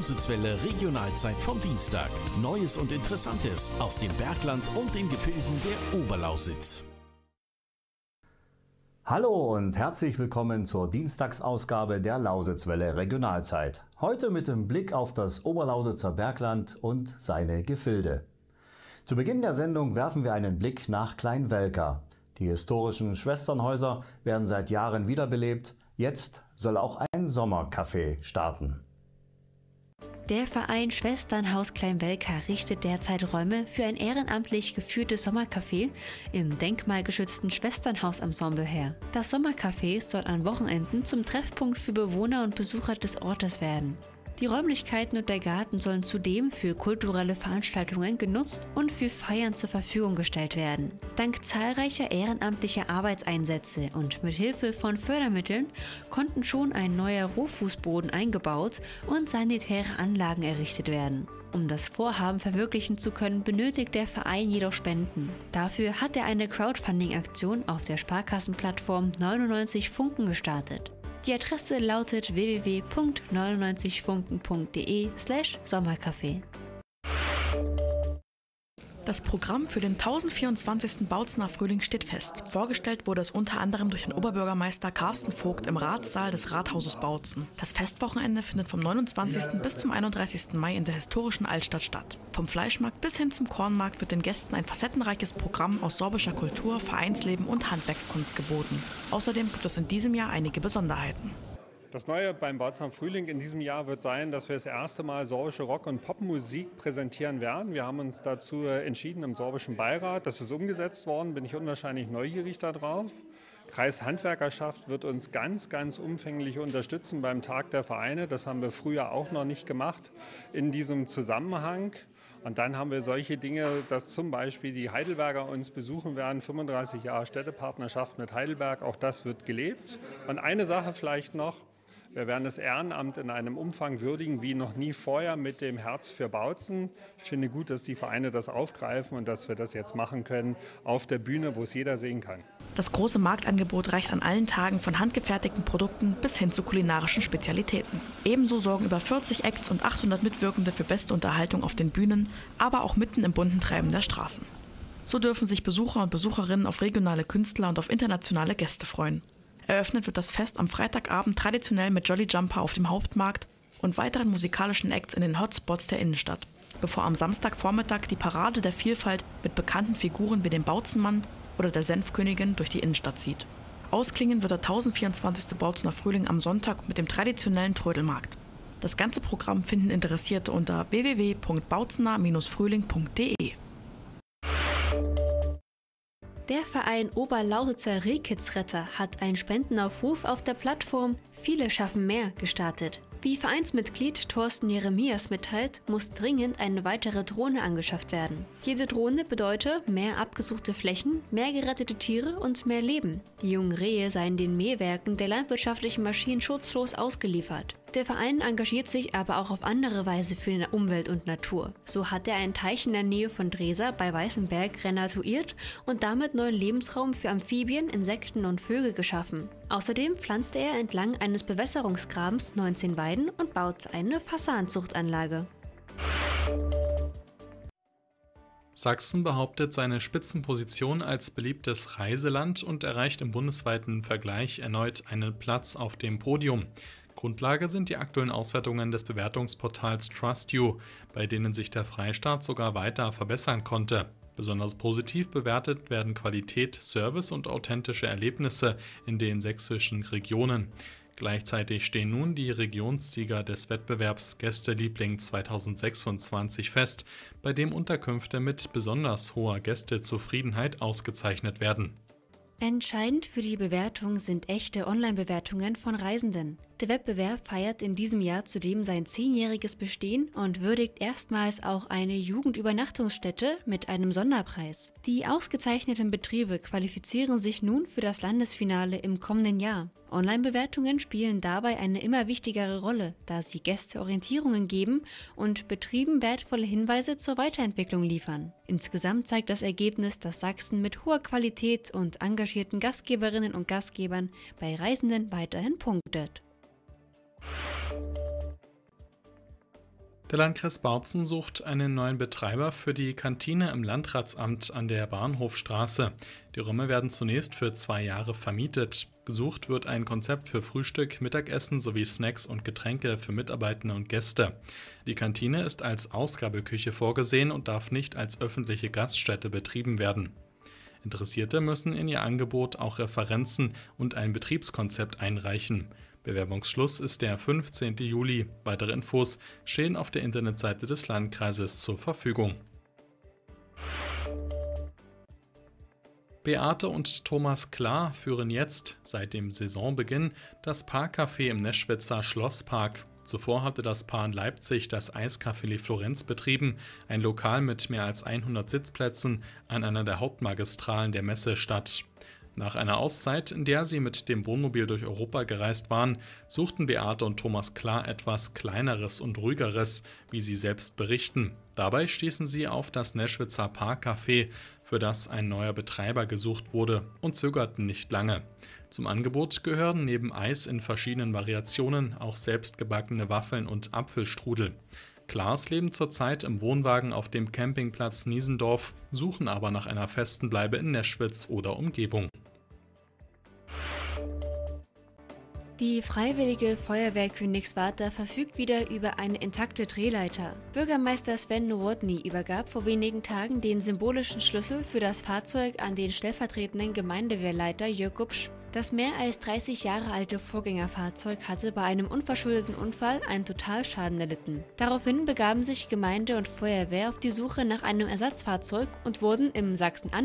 Lausitzwelle Regionalzeit vom Dienstag. Neues und Interessantes aus dem Bergland und den Gefilden der Oberlausitz. Hallo und herzlich willkommen zur Dienstagsausgabe der Lausitzwelle Regionalzeit. Heute mit dem Blick auf das Oberlausitzer Bergland und seine Gefilde. Zu Beginn der Sendung werfen wir einen Blick nach Kleinwelka. Die historischen Schwesternhäuser werden seit Jahren wiederbelebt. Jetzt soll auch ein Sommercafé starten. Der Verein Schwesternhaus Kleinwelka richtet derzeit Räume für ein ehrenamtlich geführtes Sommercafé im denkmalgeschützten Schwesternhausensemble her. Das Sommercafé soll an Wochenenden zum Treffpunkt für Bewohner und Besucher des Ortes werden. Die Räumlichkeiten und der Garten sollen zudem für kulturelle Veranstaltungen genutzt und für Feiern zur Verfügung gestellt werden. Dank zahlreicher ehrenamtlicher Arbeitseinsätze und mit Hilfe von Fördermitteln konnten schon ein neuer Rohfußboden eingebaut und sanitäre Anlagen errichtet werden. Um das Vorhaben verwirklichen zu können, benötigt der Verein jedoch Spenden. Dafür hat er eine Crowdfunding-Aktion auf der Sparkassenplattform 99 Funken gestartet. Die Adresse lautet www.99funken.de/Sommercafé. Das Programm für den 1024. Bautzener Frühling steht fest. Vorgestellt wurde es unter anderem durch den Oberbürgermeister Carsten Vogt im Ratssaal des Rathauses Bautzen. Das Festwochenende findet vom 29. bis zum 31. Mai in der historischen Altstadt statt. Vom Fleischmarkt bis hin zum Kornmarkt wird den Gästen ein facettenreiches Programm aus sorbischer Kultur, Vereinsleben und Handwerkskunst geboten. Außerdem gibt es in diesem Jahr einige Besonderheiten. Das Neue beim Bautzener Frühling in diesem Jahr wird sein, dass wir das erste Mal sorbische Rock- und Popmusik präsentieren werden. Wir haben uns dazu entschieden im sorbischen Beirat. Das ist umgesetzt worden, bin ich unwahrscheinlich neugierig darauf. Kreis Handwerkerschaft wird uns ganz umfänglich unterstützen beim Tag der Vereine. Das haben wir früher auch noch nicht gemacht in diesem Zusammenhang. Und dann haben wir solche Dinge, dass zum Beispiel die Heidelberger uns besuchen werden, 35 Jahre Städtepartnerschaft mit Heidelberg, auch das wird gelebt. Und eine Sache vielleicht noch. Wir werden das Ehrenamt in einem Umfang würdigen wie noch nie vorher mit dem Herz für Bautzen. Ich finde gut, dass die Vereine das aufgreifen und dass wir das jetzt machen können auf der Bühne, wo es jeder sehen kann. Das große Marktangebot reicht an allen Tagen von handgefertigten Produkten bis hin zu kulinarischen Spezialitäten. Ebenso sorgen über 40 Acts und 800 Mitwirkende für beste Unterhaltung auf den Bühnen, aber auch mitten im bunten Treiben der Straßen. So dürfen sich Besucher und Besucherinnen auf regionale Künstler und auf internationale Gäste freuen. Eröffnet wird das Fest am Freitagabend traditionell mit Jolly Jumper auf dem Hauptmarkt und weiteren musikalischen Acts in den Hotspots der Innenstadt, bevor am Samstagvormittag die Parade der Vielfalt mit bekannten Figuren wie dem Bautzenmann oder der Senfkönigin durch die Innenstadt zieht. Ausklingen wird der 1024. Bautzener Frühling am Sonntag mit dem traditionellen Trödelmarkt. Das ganze Programm finden Interessierte unter www.bautzener-frühling.de. Der Verein Oberlausitzer Rehkitzretter hat einen Spendenaufruf auf der Plattform Viele schaffen mehr gestartet. Wie Vereinsmitglied Thorsten Jeremias mitteilt, muss dringend eine weitere Drohne angeschafft werden. Jede Drohne bedeutet mehr abgesuchte Flächen, mehr gerettete Tiere und mehr Leben. Die jungen Rehe seien den Mähwerken der landwirtschaftlichen Maschinen schutzlos ausgeliefert. Der Verein engagiert sich aber auch auf andere Weise für die Umwelt und Natur. So hat er einen Teich in der Nähe von Dresa bei Weißenberg renaturiert und damit neuen Lebensraum für Amphibien, Insekten und Vögel geschaffen. Außerdem pflanzte er entlang eines Bewässerungsgrabens 19 Weiden und baut eine Fasanenzuchtanlage. Sachsen behauptet seine Spitzenposition als beliebtes Reiseland und erreicht im bundesweiten Vergleich erneut einen Platz auf dem Podium. Grundlage sind die aktuellen Auswertungen des Bewertungsportals TrustYou, bei denen sich der Freistaat sogar weiter verbessern konnte. Besonders positiv bewertet werden Qualität, Service und authentische Erlebnisse in den sächsischen Regionen. Gleichzeitig stehen nun die Regionssieger des Wettbewerbs Gästeliebling 2026 fest, bei dem Unterkünfte mit besonders hoher Gästezufriedenheit ausgezeichnet werden. Entscheidend für die Bewertung sind echte Online-Bewertungen von Reisenden. Der Wettbewerb feiert in diesem Jahr zudem sein 10-jähriges Bestehen und würdigt erstmals auch eine Jugendübernachtungsstätte mit einem Sonderpreis. Die ausgezeichneten Betriebe qualifizieren sich nun für das Landesfinale im kommenden Jahr. Online-Bewertungen spielen dabei eine immer wichtigere Rolle, da sie Gäste Orientierungen geben und Betrieben wertvolle Hinweise zur Weiterentwicklung liefern. Insgesamt zeigt das Ergebnis, dass Sachsen mit hoher Qualität und engagierten Gastgeberinnen und Gastgebern bei Reisenden weiterhin punktet. Der Landkreis Bautzen sucht einen neuen Betreiber für die Kantine im Landratsamt an der Bahnhofstraße. Die Räume werden zunächst für 2 Jahre vermietet. Gesucht wird ein Konzept für Frühstück, Mittagessen sowie Snacks und Getränke für Mitarbeitende und Gäste. Die Kantine ist als Ausgabeküche vorgesehen und darf nicht als öffentliche Gaststätte betrieben werden. Interessierte müssen in ihr Angebot auch Referenzen und ein Betriebskonzept einreichen. Bewerbungsschluss ist der 15. Juli. Weitere Infos stehen auf der Internetseite des Landkreises zur Verfügung. Beate und Thomas Klar führen jetzt, seit dem Saisonbeginn, das Parkcafé im Neschwitzer Schlosspark. Zuvor hatte das Paar in Leipzig das Eiscafé Le Florenz betrieben, ein Lokal mit mehr als 100 Sitzplätzen an einer der Hauptmagistralen der Messestadt. Nach einer Auszeit, in der sie mit dem Wohnmobil durch Europa gereist waren, suchten Beate und Thomas Klar etwas Kleineres und Ruhigeres, wie sie selbst berichten. Dabei stießen sie auf das Neschwitzer Parkcafé, für das ein neuer Betreiber gesucht wurde, und zögerten nicht lange. Zum Angebot gehören neben Eis in verschiedenen Variationen auch selbstgebackene Waffeln und Apfelstrudel. Klaas leben zurzeit im Wohnwagen auf dem Campingplatz Niesendorf, suchen aber nach einer festen Bleibe in Neschwitz oder Umgebung. Die Freiwillige Feuerwehr Königswartha verfügt wieder über eine intakte Drehleiter. Bürgermeister Sven Nowotny übergab vor wenigen Tagen den symbolischen Schlüssel für das Fahrzeug an den stellvertretenden Gemeindewehrleiter Jörg Gubsch. Das mehr als 30 Jahre alte Vorgängerfahrzeug hatte bei einem unverschuldeten Unfall einen Totalschaden erlitten. Daraufhin begaben sich Gemeinde und Feuerwehr auf die Suche nach einem Ersatzfahrzeug und wurden im Sachsen-Anhalt